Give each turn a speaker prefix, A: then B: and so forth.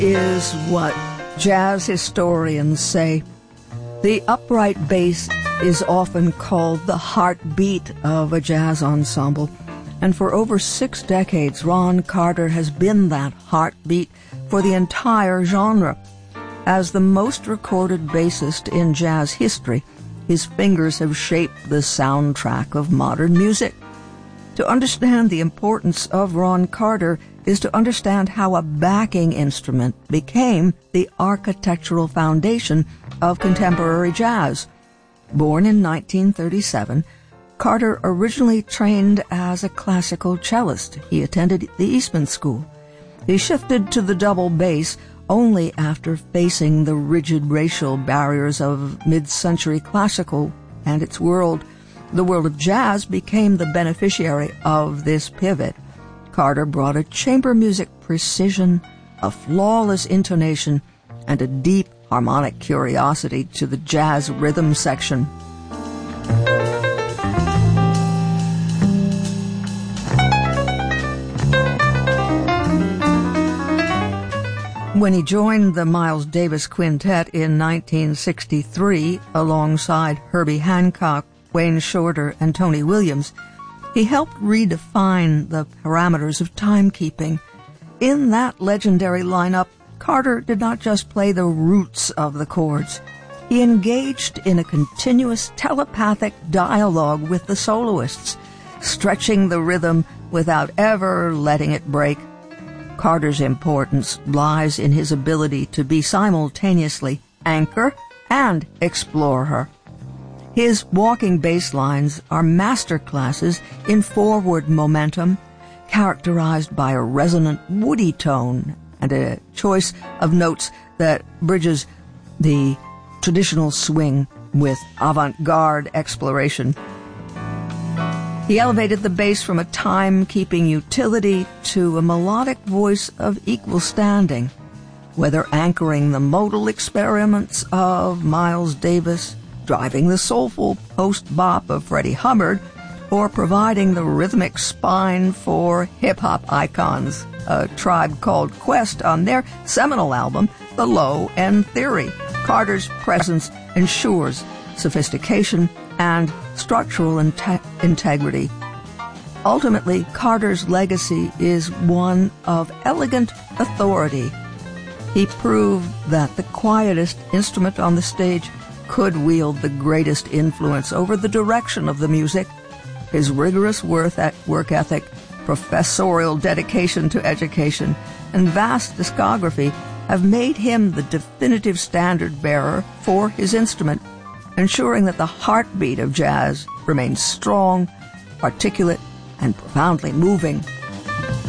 A: is what jazz historians say. The upright bass is often called the heartbeat of a jazz ensemble, and for over 6 decades, Ron Carter has been that heartbeat for the entire genre. As the most recorded bassist in jazz history, his fingers have shaped the soundtrack of modern music. To understand the importance of Ron Carter is to understand how a backing instrument became the architectural foundation of contemporary jazz. Born in 1937, Carter originally trained as a classical cellist. He attended the Eastman School. He shifted to the double bass only after facing the rigid racial barriers of mid-century classical and its world. The world of jazz became the beneficiary of this pivot. Carter brought a chamber music precision, a flawless intonation, and a deep harmonic curiosity to the jazz rhythm section. When he joined the Miles Davis Quintet in 1963 alongside Herbie Hancock, Wayne Shorter, and Tony Williams, he helped redefine the parameters of timekeeping. In that legendary lineup, Carter did not just play the roots of the chords. He engaged in a continuous telepathic dialogue with the soloists, stretching the rhythm without ever letting it break. Carter's importance lies in his ability to be simultaneously anchor and explorer. His walking bass lines are masterclasses in forward momentum, characterized by a resonant, woody tone and a choice of notes that bridges the traditional swing with avant-garde exploration. He elevated the bass from a time-keeping utility to a melodic voice of equal standing, whether anchoring the modal experiments of Miles Davis, driving the soulful post-bop of Freddie Hubbard, or providing the rhythmic spine for hip-hop icons, A Tribe Called Quest on their seminal album, The Low End Theory. Carter's presence ensures sophistication and structural integrity. Ultimately, Carter's legacy is one of elegant authority. He proved that the quietest instrument on the stage could wield the greatest influence over the direction of the music. His rigorous work ethic, professorial dedication to education, and vast discography have made him the definitive standard bearer for his instrument, ensuring that the heartbeat of jazz remains strong, articulate, and profoundly moving.